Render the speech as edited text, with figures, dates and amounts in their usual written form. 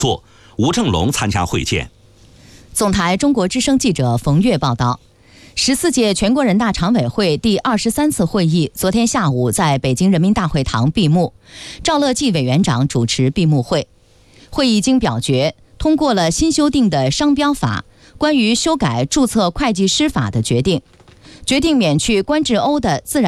作。吴正龙参加会见。 总台中国之声记者冯月报道，14届全国人大常委会第23次会议昨天下午在北京人民大会堂闭幕，赵乐际委员长主持闭幕会。会议经表决，通过了新修订的商标法、关于修改注册会计师法的决定，决定免去关志欧的自然